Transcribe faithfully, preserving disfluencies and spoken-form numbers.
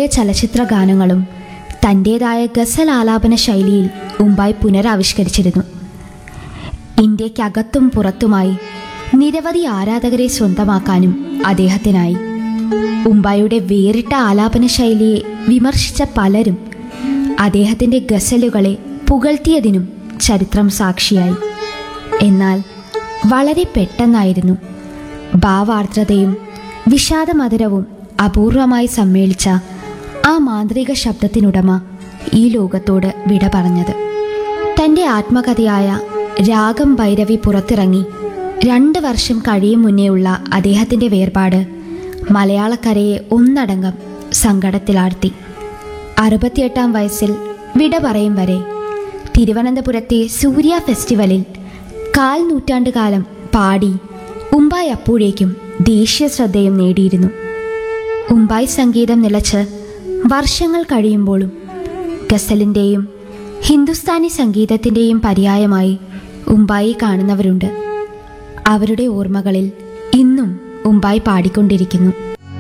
ചലച്ചിത്ര ഗാനങ്ങളും തൻ്റേതായ ഗസൽ ആലാപന ശൈലിയിൽ ഉമ്പായ് പുനരാവിഷ്കരിച്ചിരുന്നു. ഇന്ത്യക്കകത്തും പുറത്തുമായി നിരവധി ആരാധകരെ സ്വന്തമാക്കാനും അദ്ദേഹത്തിനായി. ഉമ്പായുടെ വേറിട്ട ആലാപന ശൈലിയെ വിമർശിച്ച പലരും അദ്ദേഹത്തിൻ്റെ ഗസലുകളെ പുകഴ്ത്തിയതിനും ചരിത്രം സാക്ഷിയായി. എന്നാൽ വളരെ പെട്ടെന്നായിരുന്നു ഭാവാർദ്രതയും വിഷാദമധുരവും അപൂർവമായി സമ്മേളിച്ച ആ മാന്ത്രിക ശബ്ദത്തിനുടമ ഈ ലോകത്തോട് വിട പറഞ്ഞത്. തൻ്റെ ആത്മകഥയായ രാഗം ഭൈരവി പുറത്തിറങ്ങി രണ്ട് വർഷം കഴിയും മുന്നേയുള്ള അദ്ദേഹത്തിൻ്റെ വേർപാട് മലയാളക്കരയെ ഒന്നടങ്കം സങ്കടത്തിലാഴ്ത്തി. അറുപത്തിയെട്ടാം വയസ്സിൽ വിട പറയും വരെ തിരുവനന്തപുരത്തെ സൂര്യ ഫെസ്റ്റിവലിൽ കാൽ നൂറ്റാണ്ട് കാലം പാടി ഉമ്പായ് അപ്പോഴേക്കും ദേശീയ ശ്രദ്ധയും നേടിയിരുന്നു. ഉമ്പായ് സംഗീതം നിലച്ച് വർഷങ്ങൾ കഴിയുമ്പോഴും ഗസലിൻ്റെയും ഹിന്ദുസ്ഥാനി സംഗീതത്തിൻ്റെയും പര്യായമായി ഉമ്പായി കാണുന്നവരുണ്ട്. അവരുടെ ഓർമ്മകളിൽ ഇന്നും ഉമ്പായ് പാടിക്കൊണ്ടിരിക്കുന്നു.